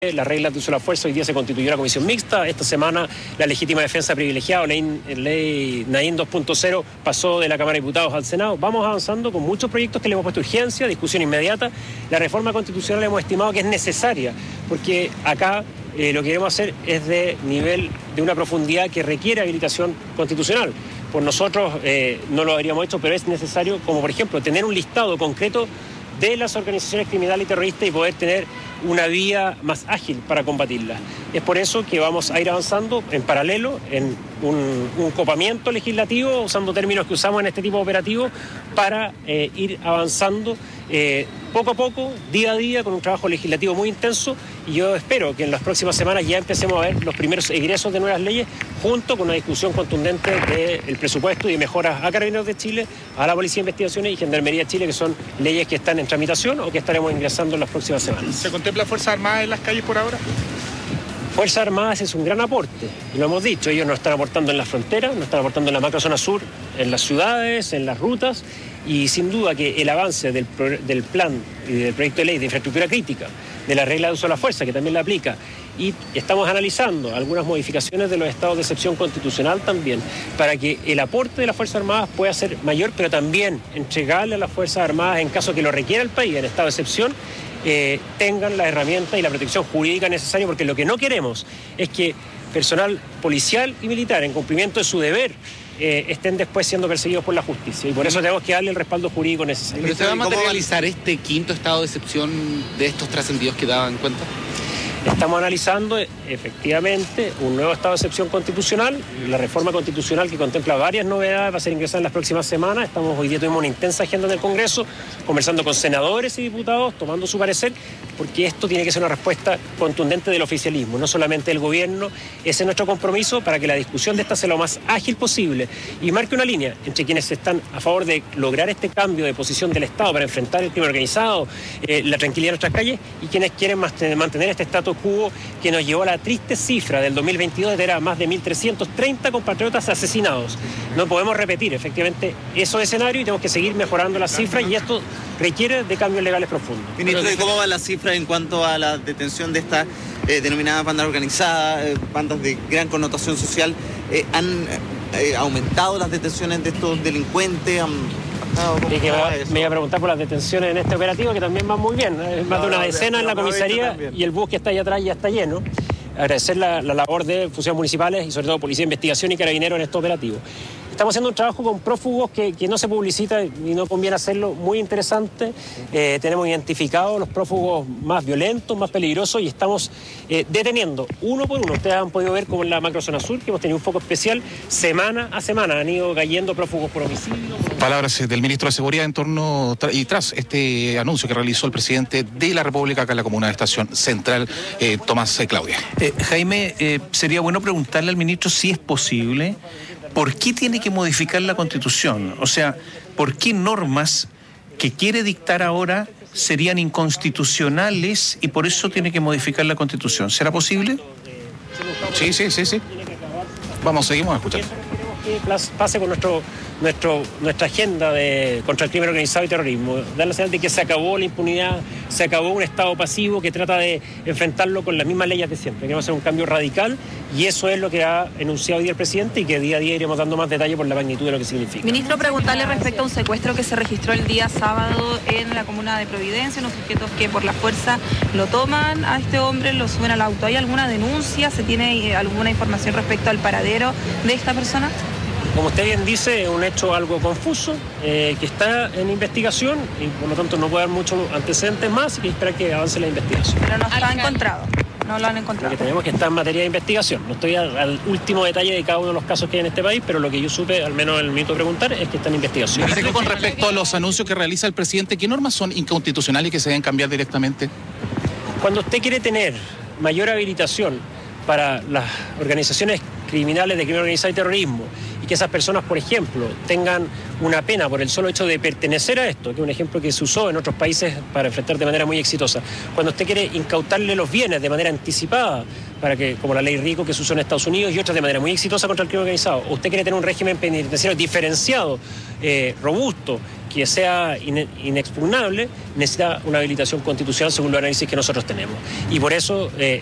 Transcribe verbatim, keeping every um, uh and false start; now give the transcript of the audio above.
Las reglas de uso de la fuerza. Hoy día se constituyó la comisión mixta. Esta semana la legítima defensa privilegiada, ley, ley Naín dos punto cero, pasó de la Cámara de Diputados al Senado. Vamos avanzando con muchos proyectos que le hemos puesto urgencia, discusión inmediata. La reforma constitucional hemos estimado que es necesaria, porque acá eh, lo que queremos hacer es de nivel, de una profundidad que requiere habilitación constitucional. Por nosotros eh, no lo habríamos hecho, pero es necesario, como por ejemplo, tener un listado concreto de las organizaciones criminales y terroristas y poder tener una vía más ágil para combatirlas. Es por eso que vamos a ir avanzando en paralelo en un, un copamiento legislativo, usando términos que usamos en este tipo de operativos, para eh, ir avanzando eh, poco a poco, día a día, con un trabajo legislativo muy intenso, y yo espero que en las próximas semanas ya empecemos a ver los primeros egresos de nuevas leyes, junto con una discusión contundente del presupuesto y de mejoras a Carabineros de Chile, a la Policía de Investigaciones y Gendarmería de Chile, que son leyes que están en tramitación o que estaremos ingresando en las próximas semanas. ¿Se contempla Fuerzas Armadas en las calles por ahora? Fuerzas Armadas es un gran aporte, y lo hemos dicho, ellos nos están aportando en las fronteras, nos están aportando en la macrozona sur, en las ciudades, en las rutas, y sin duda que el avance del, del plan y del proyecto de ley de infraestructura crítica, de la regla de uso de la fuerza, que también la aplica, y estamos analizando algunas modificaciones de los estados de excepción constitucional también, para que el aporte de las Fuerzas Armadas pueda ser mayor, pero también entregarle a las Fuerzas Armadas, en caso que lo requiera el país en estado de excepción, Eh, tengan la herramienta y la protección jurídica necesaria, porque lo que no queremos es que personal policial y militar, en cumplimiento de su deber, eh, estén después siendo perseguidos por la justicia, y por eso tenemos que darle el respaldo jurídico necesario. ¿Pero se va a materializar este quinto estado de excepción de estos trascendidos que daban cuenta? Estamos analizando efectivamente un nuevo estado de excepción constitucional, la reforma constitucional que contempla varias novedades, va a ser ingresada en las próximas semanas. Estamos, hoy día tuvimos una intensa agenda en el Congreso, conversando con senadores y diputados, tomando su parecer, porque esto tiene que ser una respuesta contundente del oficialismo, no solamente del gobierno. Ese es nuestro compromiso, para que la discusión de esta sea lo más ágil posible y marque una línea entre quienes están a favor de lograr este cambio de posición del Estado para enfrentar el crimen organizado, eh, la tranquilidad en nuestras calles, y quienes quieren mantener este estatus quo que nos llevó a la triste cifra del dos mil veintidós, de era más de mil trescientos treinta compatriotas asesinados. No podemos repetir efectivamente esos escenarios, y tenemos que seguir mejorando las cifras, y esto requiere de cambios legales profundos. Ministro, ¿y cómo va la cifra en cuanto a la detención de estas eh, denominadas bandas organizadas, eh, bandas de gran connotación social? Eh, ¿Han eh, aumentado las detenciones de estos delincuentes? ¿Han Y que va, me iba a preguntar por las detenciones en este operativo, que también van muy bien, ¿eh? Más no, de una decena en la comisaría, y el bus que está allá atrás ya está lleno. Agradecer la, la labor de funcionarios municipales y sobre todo Policía de Investigación y Carabineros en estos operativos. Estamos haciendo un trabajo con prófugos que, que no se publicita y no conviene hacerlo, muy interesante. Eh, tenemos identificados los prófugos más violentos, más peligrosos, y estamos eh, deteniendo uno por uno. Ustedes han podido ver como en la macrozona sur, que hemos tenido un foco especial, semana a semana han ido cayendo prófugos por homicidio. Palabras del ministro de Seguridad en torno y tras este anuncio que realizó el presidente de la República acá en la comuna de Estación Central, eh, Tomás eh, Claudia. Eh, Jaime, eh, sería bueno preguntarle al ministro si es posible. ¿Por qué tiene que modificar la Constitución? O sea, ¿por qué normas que quiere dictar ahora serían inconstitucionales y por eso tiene que modificar la Constitución? ¿Será posible? Sí, sí, sí, sí. Vamos, seguimos a escuchar. Que pase con nuestro, nuestro, nuestra agenda de, contra el crimen organizado y terrorismo. Dar la señal de que se acabó la impunidad, se acabó un Estado pasivo que trata de enfrentarlo con las mismas leyes de siempre. Queremos hacer un cambio radical, y eso es lo que ha enunciado hoy día el presidente, y que día a día iremos dando más detalle por la magnitud de lo que significa. Ministro, preguntarle respecto a un secuestro que se registró el día sábado en la comuna de Providencia, unos sujetos que por la fuerza lo toman a este hombre, lo suben al auto. ¿Hay alguna denuncia? ¿Se tiene alguna información respecto al paradero de esta persona? Como usted bien dice, es un hecho algo confuso, eh, que está en investigación, y por lo tanto no puede dar muchos antecedentes más, y que espera que avance la investigación. Pero no está encontrado, no lo han encontrado. Lo que tenemos que estar en materia de investigación. No estoy al, al último detalle de cada uno de los casos que hay en este país, pero lo que yo supe, al menos en el minuto de preguntar, es que está en investigación. Con respecto a los anuncios que realiza el presidente, ¿qué normas son inconstitucionales y que se deben cambiar directamente? Cuando usted quiere tener mayor habilitación para las organizaciones criminales de crimen organizado y terrorismo, y que esas personas, por ejemplo, tengan una pena por el solo hecho de pertenecer a esto, que es un ejemplo que se usó en otros países para enfrentar de manera muy exitosa. Cuando usted quiere incautarle los bienes de manera anticipada, para que, como la ley RICO que se usó en Estados Unidos y otras de manera muy exitosa contra el crimen organizado, o usted quiere tener un régimen penitenciario diferenciado, eh, robusto, que sea inexpugnable necesita una habilitación constitucional según los análisis que nosotros tenemos. Y por eso eh,